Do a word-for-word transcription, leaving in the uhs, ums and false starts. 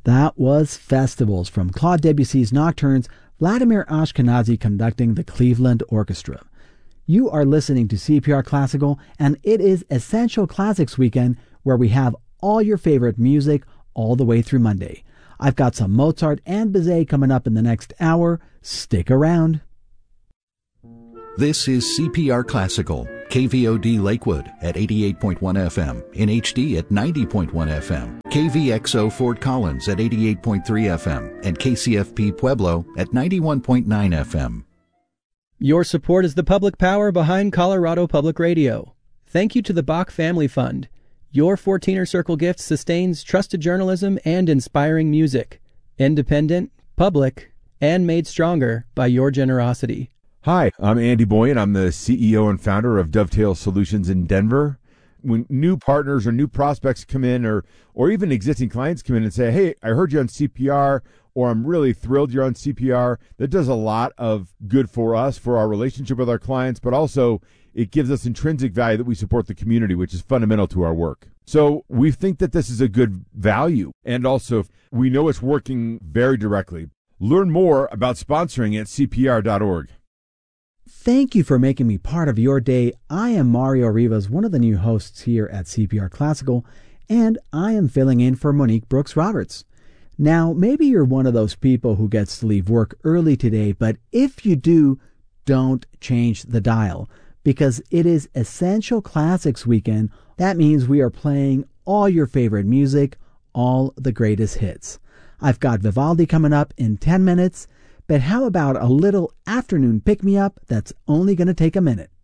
That was Festivals from Claude Debussy's Nocturnes, Vladimir Ashkenazy conducting the Cleveland Orchestra. You are listening to C P R Classical, and it is Essential Classics Weekend, where we have all your favorite music all the way through Monday. I've got some Mozart and Bizet coming up in the next hour. Stick around. This is C P R Classical, K V O D Lakewood at eighty-eight point one F M, in H D at ninety point one F M, K V X O Fort Collins at eighty-eight point three F M, and K C F P Pueblo at ninety-one point nine F M. Your support is the public power behind Colorado Public Radio. Thank you to the Bach Family Fund. Your fourteener Circle gift sustains trusted journalism and inspiring music. Independent, public, and made stronger by your generosity. Hi, I'm Andy Boyan. I'm the C E O and founder of Dovetail Solutions in Denver. When new partners or new prospects come in, or or even existing clients come in and say, hey, I heard you on C P R, or I'm really thrilled you're on C P R, that does a lot of good for us, for our relationship with our clients, but also it gives us intrinsic value that we support the community, which is fundamental to our work. So we think that this is a good value, and also we know it's working very directly. Learn more about sponsoring at C P R dot org. Thank you for making me part of your day. I am Mario Rivas, one of the new hosts here at C P R Classical, and I am filling in for Monique Brooks Roberts. Now, maybe you're one of those people who gets to leave work early today, but if you do, don't change the dial, because it is Essential Classics Weekend. That means we are playing all your favorite music, all the greatest hits. I've got Vivaldi coming up in ten minutes, but how about a little afternoon pick-me-up that's only going to take a minute?